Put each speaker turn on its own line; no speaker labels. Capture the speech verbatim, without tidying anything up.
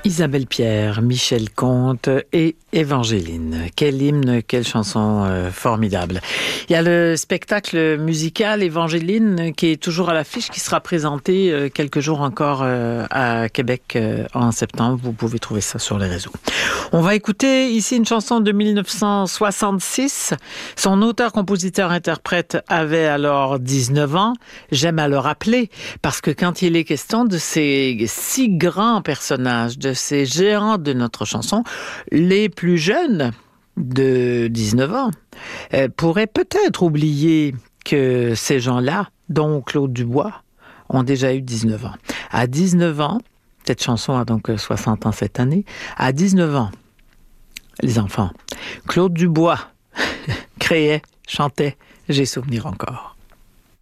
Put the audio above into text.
Isabelle Pierre, Michel Comte et Évangeline. Quel hymne, quelle chanson euh, formidable. Il y a le spectacle musical Évangeline qui est toujours à l'affiche, qui sera présenté euh, quelques jours encore euh, à Québec euh, en septembre. Vous pouvez trouver ça sur les réseaux. On va écouter ici une chanson de mille neuf cent soixante-six. Son auteur, compositeur, interprète avait alors dix-neuf ans. J'aime à le rappeler parce que quand il est question de ces si grands personnages, de ces géants de notre chanson, les plus jeunes de dix-neuf ans euh, pourraient peut-être oublier que ces gens-là, dont Claude Dubois, ont déjà eu dix-neuf ans. À dix-neuf ans, cette chanson a donc soixante ans cette année, à dix-neuf ans, les enfants, Claude Dubois créait, chantait « J'ai souvenir encore ».